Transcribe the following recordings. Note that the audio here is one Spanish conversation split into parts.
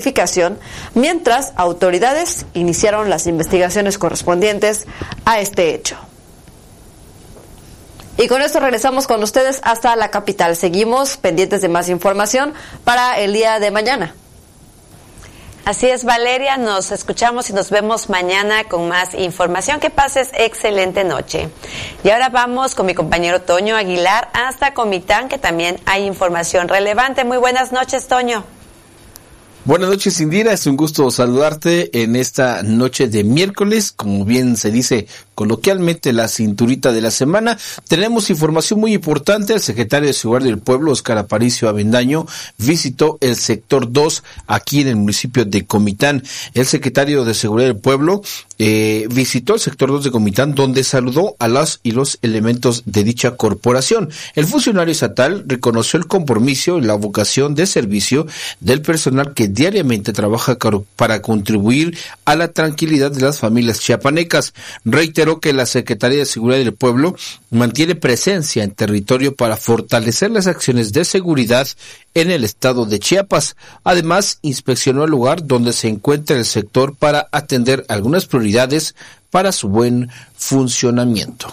identificación, mientras autoridades iniciaron las investigaciones correspondientes a este hecho. Y con esto regresamos con ustedes hasta la capital. Seguimos pendientes de más información para el día de mañana. Así es, Valeria, nos escuchamos y nos vemos mañana con más información. Que pases excelente noche. Y ahora vamos con mi compañero Toño Aguilar hasta Comitán, que también hay información relevante. Muy buenas noches, Toño. Buenas noches, Indira, es un gusto saludarte en esta noche de miércoles, como bien se dice coloquialmente, la cinturita de la semana. Tenemos información muy importante. El secretario de Seguridad del Pueblo, Óscar Aparicio Avendaño, visitó el sector 2 aquí en el municipio de Comitán. El secretario de Seguridad del Pueblo visitó el sector 2 de Comitán, donde saludó a las y los elementos de dicha corporación. El funcionario estatal reconoció el compromiso y la vocación de servicio del personal que diariamente trabaja para contribuir a la tranquilidad de las familias chiapanecas. Reiteró que la Secretaría de Seguridad del Pueblo mantiene presencia en territorio para fortalecer las acciones de seguridad en el estado de Chiapas. Además, inspeccionó el lugar donde se encuentra el sector para atender algunas prioridades para su buen funcionamiento.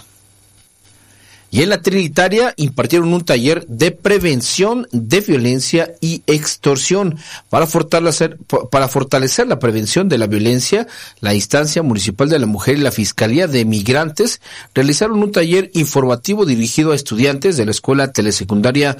Y en la Trinitaria impartieron un taller de prevención de violencia y extorsión. Para fortalecer la prevención de la violencia, la Instancia Municipal de la Mujer y la Fiscalía de Migrantes realizaron un taller informativo dirigido a estudiantes de la Escuela Telesecundaria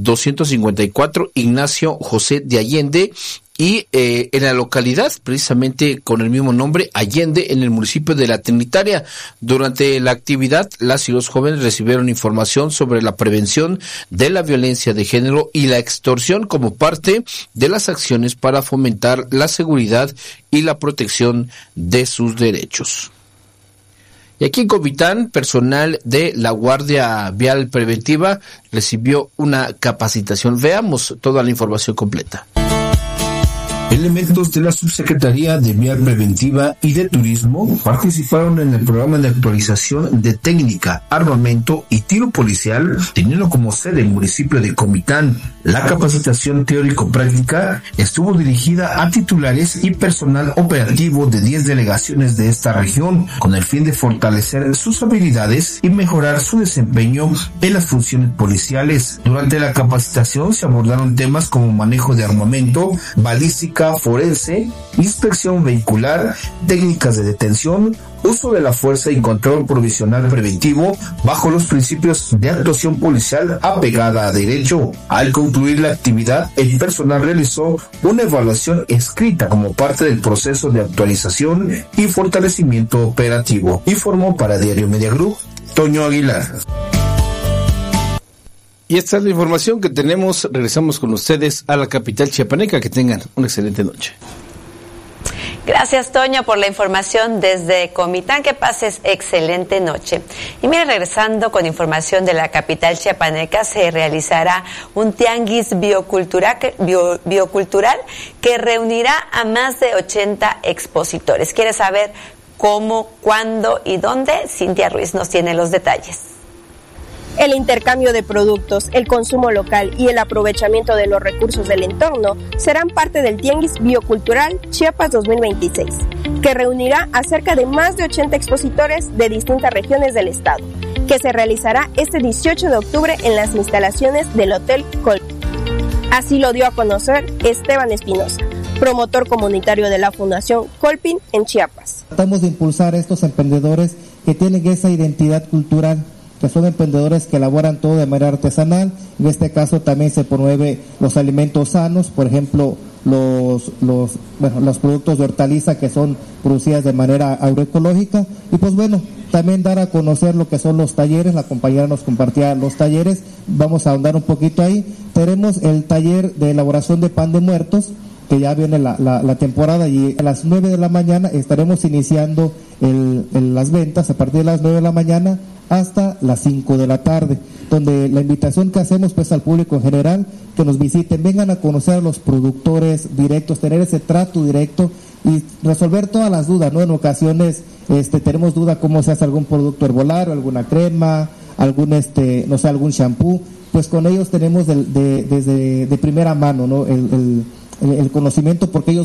254 Ignacio José de Allende, y en la localidad, precisamente con el mismo nombre, Allende, en el municipio de la Trinitaria. Durante la actividad, las y los jóvenes recibieron información sobre la prevención de la violencia de género y la extorsión como parte de las acciones para fomentar la seguridad y la protección de sus derechos. Y aquí en Comitán, personal de la Guardia Vial Preventiva recibió una capacitación. Veamos toda la información completa. Elementos de la Subsecretaría de Vial Preventiva y de Turismo participaron en el programa de actualización de técnica, armamento y tiro policial, teniendo como sede el municipio de Comitán. La capacitación teórico-práctica estuvo dirigida a titulares y personal operativo de 10 delegaciones de esta región, con el fin de fortalecer sus habilidades y mejorar su desempeño en las funciones policiales. Durante la capacitación se abordaron temas como manejo de armamento, balística, forense, inspección vehicular, técnicas de detención, uso de la fuerza y control provisional preventivo bajo los principios de actuación policial apegada a derecho. Al concluir la actividad, el personal realizó una evaluación escrita como parte del proceso de actualización y fortalecimiento operativo. Informó para Diario Media Group, Toño Aguilar. Y esta es la información que tenemos. Regresamos con ustedes a la capital chiapaneca. Que tengan una excelente noche. Gracias, Toño, por la información desde Comitán. Que pases excelente noche. Y mire, regresando con información de la capital chiapaneca, se realizará un tianguis biocultural que reunirá a más de 80 expositores. ¿Quieres saber cómo, cuándo y dónde? Cintia Ruiz nos tiene los detalles. El intercambio de productos, el consumo local y el aprovechamiento de los recursos del entorno serán parte del Tianguis Biocultural Chiapas 2026, que reunirá a cerca de más de 80 expositores de distintas regiones del estado, que se realizará este 18 de octubre en las instalaciones del Hotel Colpin. Así lo dio a conocer Esteban Espinosa, promotor comunitario de la Fundación Colpin en Chiapas. Tratamos de impulsar a estos emprendedores que tienen esa identidad cultural, que son emprendedores que elaboran todo de manera artesanal. En este caso también se promueve los alimentos sanos, por ejemplo, los productos de hortaliza que son producidas de manera agroecológica. Y pues bueno, también dar a conocer lo que son los talleres. La compañera nos compartía los talleres, vamos a ahondar un poquito ahí. Tenemos el taller de elaboración de pan de muertos, que ya viene la temporada, y a las 9 de la mañana estaremos iniciando las ventas a partir de las 9 de la mañana hasta las 5 de la tarde, donde la invitación que hacemos pues al público en general, que nos visiten, vengan a conocer a los productores directos, tener ese trato directo y resolver todas las dudas, ¿no? En ocasiones tenemos duda cómo se hace algún producto herbolario, alguna crema, algún algún shampoo, pues con ellos tenemos desde de primera mano, ¿no? El conocimiento, porque ellos